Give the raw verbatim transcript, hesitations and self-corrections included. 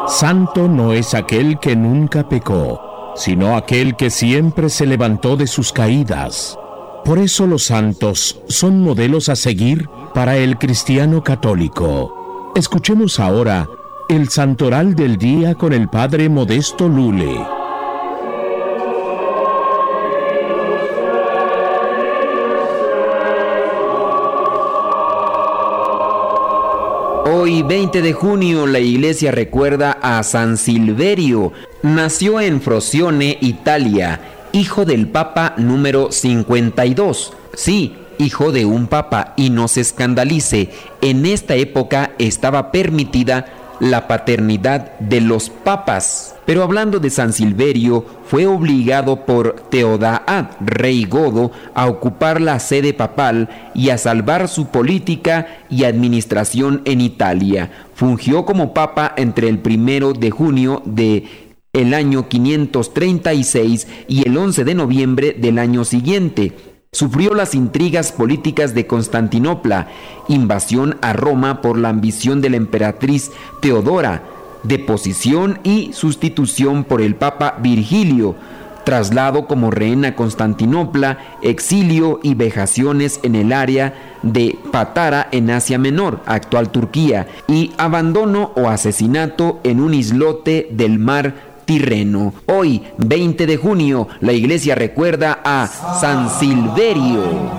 Santo no es aquel que nunca pecó, sino aquel que siempre se levantó de sus caídas. Por eso los santos son modelos a seguir para el cristiano católico. Escuchemos ahora el santoral del día con el padre Modesto Lule. Hoy, veinte de junio, la iglesia recuerda a San Silverio. Nació en Frosione, Italia, hijo del Papa número cincuenta y dos. Sí, hijo de un papa, y no se escandalice, en esta época estaba permitida la paternidad de los papas. Pero hablando de San Silverio, fue obligado por Teodaat, rey godo, a ocupar la sede papal y a salvar su política y administración en Italia. Fungió como papa entre el primero de junio de el año quinientos treinta y seis y el once de noviembre del año siguiente. Sufrió las intrigas políticas de Constantinopla, invasión a Roma por la ambición de la emperatriz Teodora, deposición y sustitución por el Papa Virgilio, traslado como rehén a Constantinopla, exilio y vejaciones en el área de Patara en Asia Menor, actual Turquía, y abandono o asesinato en un islote del mar Tirreno. Hoy, veinte de junio, la iglesia recuerda a San Silverio.